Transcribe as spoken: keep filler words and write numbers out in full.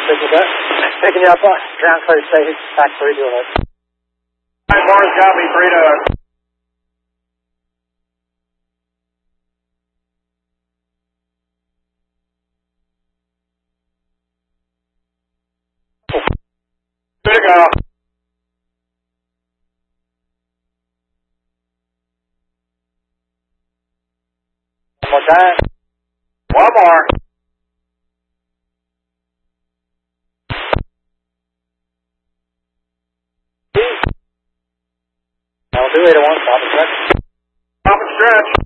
Signal that. Picking you up on ground clear station, back three, doing it. Nine bars, copy, three to... Two to go. One more time. One more. I'll do eight oh one, stop and stretch. Stop and stretch.